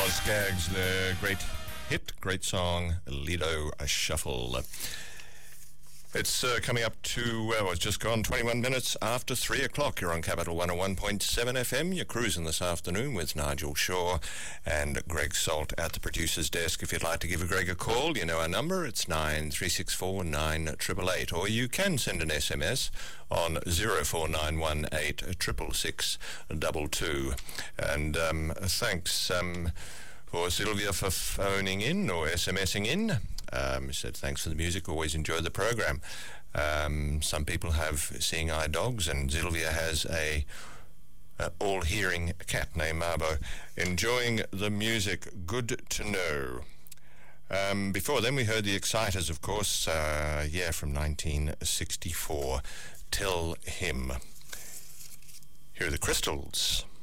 Skaggs, the great hit, great song, Lido Shuffle. It's coming up to, it's just gone 21 minutes after 3 o'clock. You're on Capital 101.7 FM. You're cruising this afternoon with Nigel Shaw and Greg Salt at the producer's desk. If you'd like to give Greg a call, you know our number. It's 9364 9888, or you can send an SMS on 04918 666 22. And thanks for Sylvia for phoning in or SMSing in. She said thanks for the music, always enjoyed the program. Some people have seeing eye dogs, and Sylvia has a all-hearing cat named Marbo. Enjoying the music, good to know. Before then we heard the Exciters, of course, from 1964, Tell Him. Here are the Crystals.